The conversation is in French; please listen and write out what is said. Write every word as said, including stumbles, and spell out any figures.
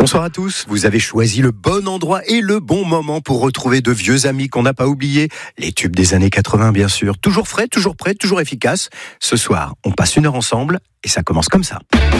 Bonsoir à tous, vous avez choisi le bon endroit et le bon moment pour retrouver de vieux amis qu'on n'a pas oubliés. Les tubes des années quatre-vingts bien sûr, toujours frais, toujours prêts, toujours efficaces. Ce soir, on passe une heure ensemble et ça commence comme ça.